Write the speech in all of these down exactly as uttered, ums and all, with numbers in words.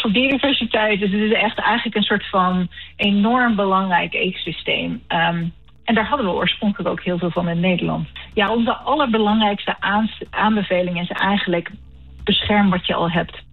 goed voor biodiversiteit. Dus het is echt eigenlijk een soort van enorm belangrijk ecosysteem. Um, en daar hadden we oorspronkelijk ook heel veel van in Nederland. Ja, onze allerbelangrijkste aans- aanbeveling is eigenlijk bescherm wat je al hebt.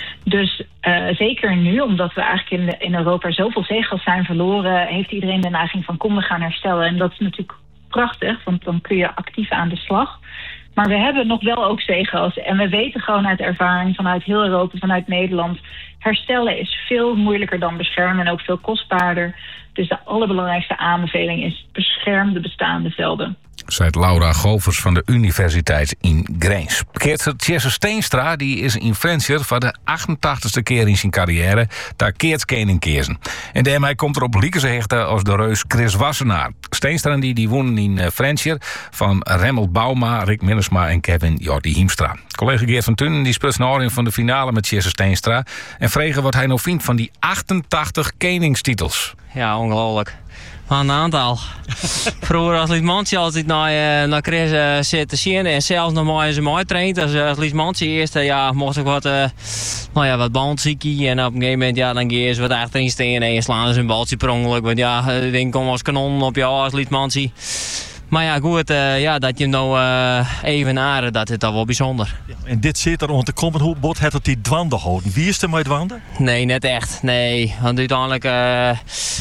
Dus uh, zeker nu, omdat we eigenlijk in, de, in Europa zoveel zegels zijn verloren, heeft iedereen de neiging van kom, we gaan herstellen. En dat is natuurlijk prachtig, want dan kun je actief aan de slag. Maar we hebben nog wel ook zegels. En we weten gewoon uit ervaring vanuit heel Europa, vanuit Nederland, herstellen is veel moeilijker dan beschermen en ook veel kostbaarder. Dus de allerbelangrijkste aanbeveling is bescherm de bestaande velden. Zei Laura Govers van de Universiteit in Grains. Keertse Jesse Steenstra die is in Venture voor de achtentachtigste keer in zijn carrière daar keertkening keersen. En daarmee komt er op Liekese hechten als de reus Chris Wassenaar. Steenstra die, die wonen in Venture van Remmel Bauma, Rick Minnesma en Kevin Jordi Hiemstra. Collega Geert van Tunnen die speelt nou in van de finale met Jesse Steenstra en vregen wat hij nou vindt van die achtentachtig keningstitels. Ja, ongelooflijk. Aan een aantal. Vroeger als Liesmantje altijd naar, uh, naar Chris uh, zit te zien en zelfs nog maar eens een mooi traint. Als, uh, als Liesmantje eerst uh, ja, mocht ik wat, uh, nou ja, wat bandziekie en op een gegeven moment ja, dan geef je wat achterin staan en je slaan ze een baltje per ongeluk. Want ja, ik denk kom als kanon op jou als Liesmantje. Maar ja, goed, uh, ja, dat je hem nou uh, even naren, dat is toch wel bijzonder. Ja, en dit zit er rond te komen. Hoe bot het die dwande houden? Wie is er met dwande? Nee, net echt. Nee, want uiteindelijk, uh,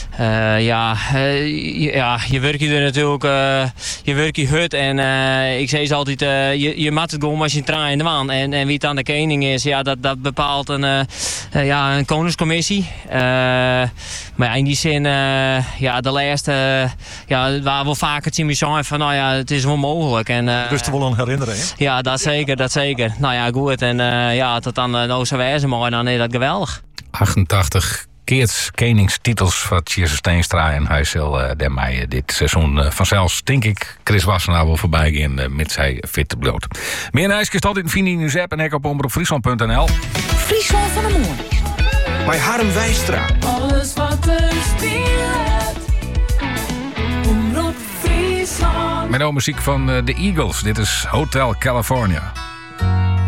uh, ja, uh, ja, je werkt je er natuurlijk, uh, je werkt je hut en uh, ik zeg ze altijd, uh, je, je maakt het gewoon als je traai in de maan. En, en wie het aan de koning is, ja, dat, dat bepaalt een, uh, uh, ja, een koningscommissie. Uh, maar ja, in die zin, uh, ja, de laatste, uh, ja, waar we vaak het zien zijn van, nou ja, het is wel mogelijk. En, uh, Rust er wel aan herinneren, hè? Ja, dat zeker, dat zeker. Nou ja, goed. En uh, ja, tot dan uh, nou zo wijzen, maar dan is dat geweldig. achtentachtig keert koningstitels van Jesse Steenstra en hij zal uh, daarmee dit seizoen uh, vanzelfs, denk ik, Chris Wassenaar wil voorbij gaan uh, met zijn fitte bloot. Meer nieuws is altijd vinden in uw app en ik op omroepfriesland punt n l. Friesland van de Moor. Bij Harm Wijstra. Alles wat er speelt. Omroep Friesland. Met ook muziek van uh, de Eagles. Dit is Hotel California.